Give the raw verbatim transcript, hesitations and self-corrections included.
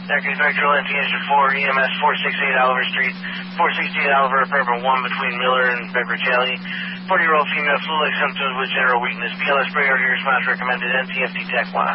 Acme Spectral, empty engine four, E M S four sixty-eight Oliver Street, four sixty-eight Oliver, apartment one between Miller and Beverage Alley. forty-year-old female, flu-like symptoms with general weakness. B L S priority response recommended. N T F T Tech one.